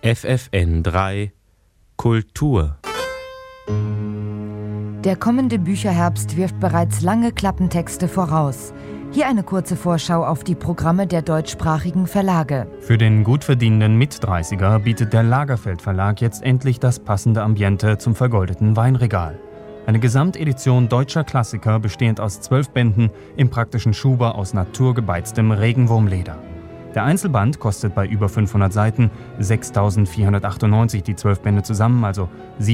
FFN3 Kultur. Der kommende Bücherherbst wirft bereits lange Klappentexte voraus. Hier eine kurze Vorschau auf die Programme der deutschsprachigen Verlage. Für den gut verdienenden Mit-30er bietet der Lagerfeld Verlag jetzt endlich das passende Ambiente zum vergoldeten Weinregal. Eine Gesamtedition deutscher Klassiker bestehend aus 12 Bänden im praktischen Schuber aus naturgebeiztem Regenwurmleder. Der Einzelband kostet bei über 500 Seiten 6.498 die 12 Bände zusammen, also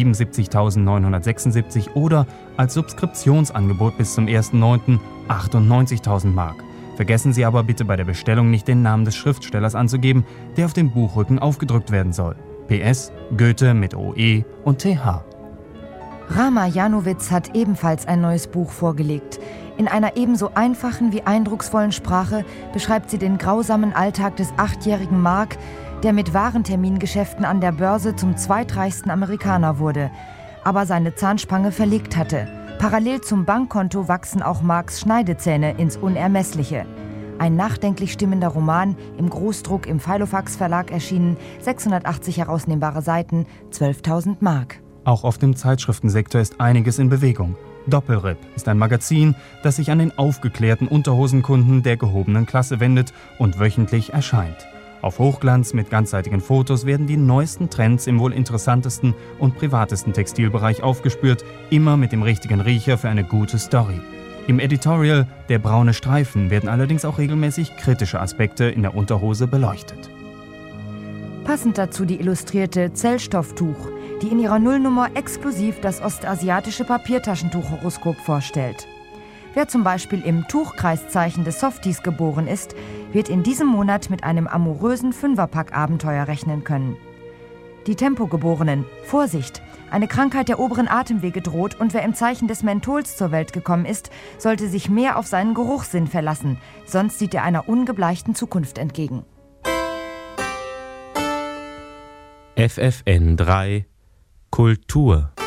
77.976 oder als Subskriptionsangebot bis zum 1.9. 98.000 Mark. Vergessen Sie aber bitte bei der Bestellung nicht den Namen des Schriftstellers anzugeben, der auf dem Buchrücken aufgedruckt werden soll. PS Goethe mit OE und TH. Rama Janowitz hat ebenfalls ein neues Buch vorgelegt. In einer ebenso einfachen wie eindrucksvollen Sprache beschreibt sie den grausamen Alltag des 8-jährigen Mark, der mit Warentermingeschäften an der Börse zum zweitreichsten Amerikaner wurde, aber seine Zahnspange verlegt hatte. Parallel zum Bankkonto wachsen auch Marks Schneidezähne ins Unermessliche. Ein nachdenklich stimmender Roman, im Großdruck im Filofax Verlag erschienen, 680 herausnehmbare Seiten, 12.000 Mark. Auch auf dem Zeitschriftensektor ist einiges in Bewegung. Doppelripp ist ein Magazin, das sich an den aufgeklärten Unterhosenkunden der gehobenen Klasse wendet und wöchentlich erscheint. Auf Hochglanz mit ganzseitigen Fotos werden die neuesten Trends im wohl interessantesten und privatesten Textilbereich aufgespürt, immer mit dem richtigen Riecher für eine gute Story. Im Editorial Der braune Streifen werden allerdings auch regelmäßig kritische Aspekte in der Unterhose beleuchtet. Passend dazu die illustrierte Zellstofftuch, die in ihrer Nullnummer exklusiv das ostasiatische Papiertaschentuchhoroskop vorstellt. Wer zum Beispiel im Tuchkreiszeichen des Softies geboren ist, wird in diesem Monat mit einem amorösen Fünferpack-Abenteuer rechnen können. Die Tempogeborenen, Vorsicht! Eine Krankheit der oberen Atemwege droht und wer im Zeichen des Menthols zur Welt gekommen ist, sollte sich mehr auf seinen Geruchssinn verlassen, sonst sieht er einer ungebleichten Zukunft entgegen. FFN3 Kultur.